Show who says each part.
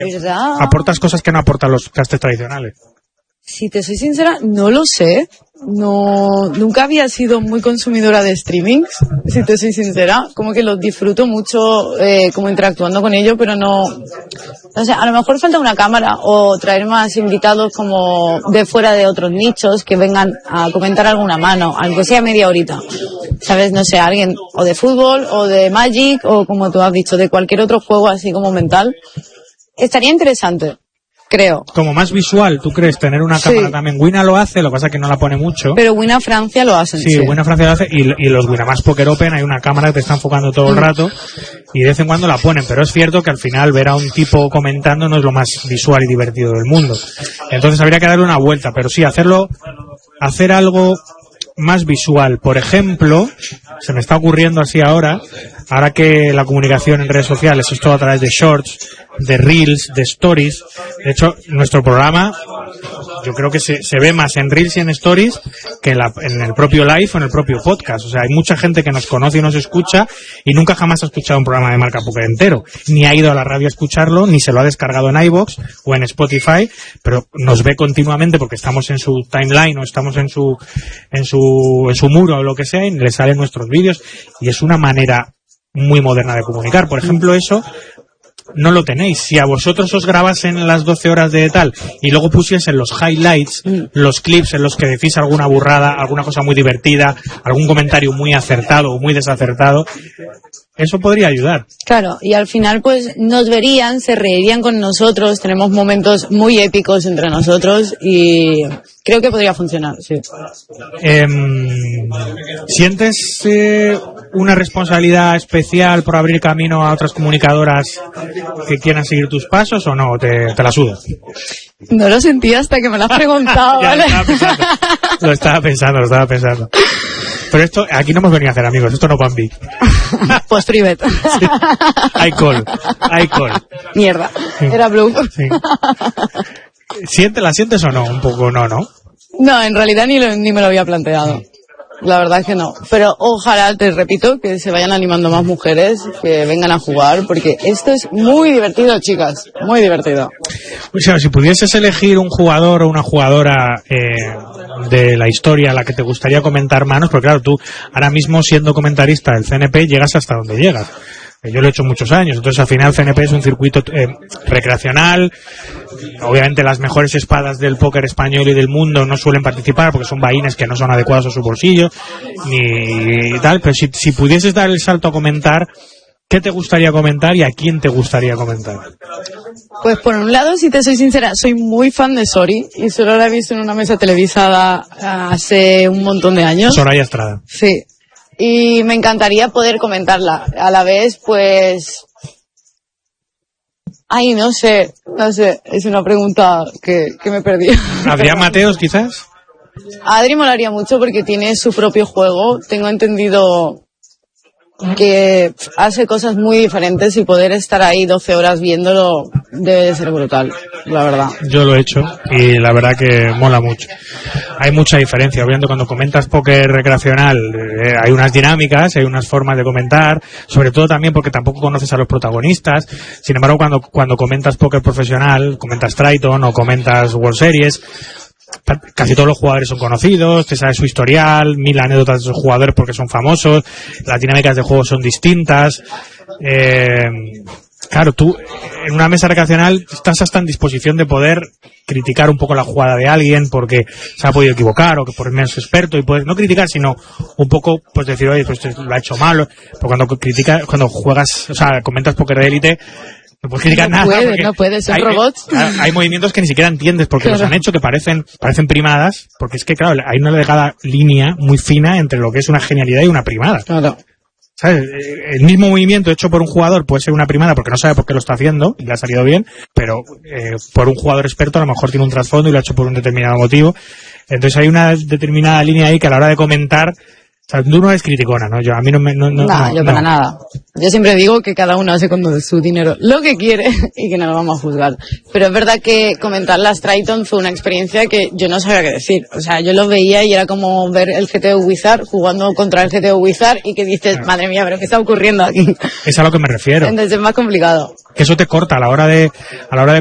Speaker 1: ¿Verdad?
Speaker 2: Aportas cosas que no aportan los castes tradicionales.
Speaker 1: Si te soy sincera, no lo sé. No, nunca había sido muy consumidora de streamings, si te soy sincera. Como que los disfruto mucho, como interactuando con ellos, pero no sé, a lo mejor falta una cámara o traer más invitados como de fuera de otros nichos que vengan a comentar alguna mano, aunque sea media horita. ¿Sabes? No sé, alguien o de fútbol o de Magic o como tú has dicho, de cualquier otro juego así como mental. Estaría interesante. Creo.
Speaker 2: Como más visual, ¿tú crees? Tener una cámara también. Wina lo hace, lo que pasa es que no la pone mucho.
Speaker 1: Pero Wina Francia lo hacen.
Speaker 2: Sí, Wina Francia lo hace y los Winamax Poker Open hay una cámara que te está enfocando todo el rato y de vez en cuando la ponen, pero es cierto que al final ver a un tipo comentando no es lo más visual y divertido del mundo. Entonces habría que darle una vuelta, pero sí, hacer algo más visual. Por ejemplo, se me está ocurriendo así ahora que la comunicación en redes sociales es todo a través de shorts, de reels, de stories. De hecho, nuestro programa yo creo que se ve más en reels y en stories que en el propio live o en el propio podcast. O sea, hay mucha gente que nos conoce y nos escucha y nunca jamás ha escuchado un programa de Marca Poker entero, ni ha ido a la radio a escucharlo, ni se lo ha descargado en iVoox o en Spotify, pero nos ve continuamente porque estamos en su timeline o estamos en su muro o lo que sea y le salen nuestros vídeos, y es una manera muy moderna de comunicar. Por ejemplo, eso no lo tenéis. Si a vosotros os grabasen las 12 horas de tal y luego pusiesen los highlights, los clips en los que decís alguna burrada, alguna cosa muy divertida, algún comentario muy acertado o muy desacertado, eso podría ayudar.
Speaker 1: Claro, y al final pues nos verían, se reirían con nosotros, tenemos momentos muy épicos entre nosotros y creo que podría funcionar, sí.
Speaker 2: ¿Sientes una responsabilidad especial por abrir camino a otras comunicadoras que quieran seguir tus pasos o no? ¿Te la sudas?
Speaker 1: No lo sentí hasta que me lo has preguntado, ¿vale?
Speaker 2: Lo estaba pensando. Pero esto, aquí no hemos venido a hacer amigos, esto no es Bambi.
Speaker 1: Pues Trivet.
Speaker 2: Sí. I call.
Speaker 1: Mierda,
Speaker 2: sí.
Speaker 1: Era Blue.
Speaker 2: Sí. ¿La sientes o no? Un poco no, ¿no?
Speaker 1: No, en realidad ni me lo había planteado. La verdad es que no. Pero ojalá, te repito, que se vayan animando más mujeres, que vengan a jugar, porque esto es muy divertido, chicas. Muy divertido.
Speaker 2: O sea, si pudieses elegir un jugador o una jugadora de la historia a la que te gustaría comentar manos, porque claro, tú ahora mismo siendo comentarista del CNP llegas hasta donde llegas. Yo lo he hecho muchos años, entonces al final CNP es un circuito recreacional. Obviamente las mejores espadas del póker español y del mundo no suelen participar porque son vaines que no son adecuados a su bolsillo ni tal, pero si pudieses dar el salto a comentar, ¿qué te gustaría comentar y a quién te gustaría comentar?
Speaker 1: Pues por un lado, si te soy sincera, soy muy fan de Sori y solo la he visto en una mesa televisada hace un montón de años.
Speaker 2: Soraya Estrada.
Speaker 1: Sí. Y me encantaría poder comentarla. A la vez, pues... Ay, no sé. Es una pregunta que me perdí.
Speaker 2: ¿Adrián Mateos, quizás?
Speaker 1: A Adri molaría mucho porque tiene su propio juego. Tengo entendido que hace cosas muy diferentes y poder estar ahí 12 horas viéndolo debe de ser brutal, la verdad.
Speaker 2: Yo lo he hecho y la verdad que mola mucho. Hay mucha diferencia, obviamente cuando comentas póker recreacional hay unas dinámicas, hay unas formas de comentar, sobre todo también porque tampoco conoces a los protagonistas. Sin embargo, cuando comentas póker profesional, comentas Triton o comentas World Series, casi todos los jugadores son conocidos, te sabes su historial, 1000 anécdotas de esos jugadores porque son famosos, las dinámicas de juego son distintas. Claro, tú en una mesa recreacional estás hasta en disposición de poder criticar un poco la jugada de alguien porque se ha podido equivocar o que por menos experto, y puedes no criticar sino un poco pues decir, oye, pues lo ha hecho mal. Pero cuando juegas, o sea, comentas póker de élite, no puedes criticar nada.
Speaker 1: No puedes, son robots.
Speaker 2: Hay movimientos que ni siquiera entiendes porque los han hecho que parecen paremadas, porque es que claro, hay una delgada línea muy fina entre lo que es una genialidad y una primada.
Speaker 1: Claro.
Speaker 2: ¿Sabes? El mismo movimiento hecho por un jugador puede ser una primada porque no sabe por qué lo está haciendo y le ha salido bien, pero por un jugador experto a lo mejor tiene un trasfondo y lo ha hecho por un determinado motivo. Entonces hay una determinada línea ahí que a la hora de comentar sea, tú no eres criticona, ¿no? Yo, a mí no,
Speaker 1: para nada. Yo siempre digo que cada uno hace con su dinero lo que quiere y que no lo vamos a juzgar. Pero es verdad que comentar las Triton fue una experiencia que yo no sabía qué decir. O sea, yo lo veía y era como ver el GTO Wizard jugando contra el GTO Wizard y que dices, madre mía, pero ¿qué está ocurriendo aquí?
Speaker 2: Es a lo que me refiero.
Speaker 1: Entonces es más complicado.
Speaker 2: Que eso te corta a la hora de